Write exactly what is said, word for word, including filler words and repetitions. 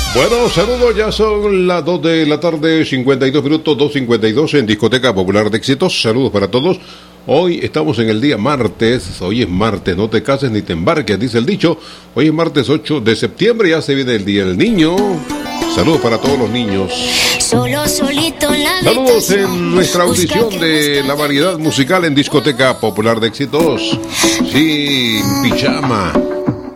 Bueno, saludos, ya son las dos de la tarde, cincuenta y dos minutos, dos cincuenta y dos en Discoteca Popular de Éxitos. Saludos para todos. Hoy estamos en el día martes, hoy es martes, no te cases ni te embarques, dice el dicho. Hoy es martes ocho de septiembre, ya se viene el Día del Niño. Saludos para todos los niños. Solo, solito en la Saludos en nuestra audición de la variedad musical en Discoteca Popular de Éxitos. Sí, pijama.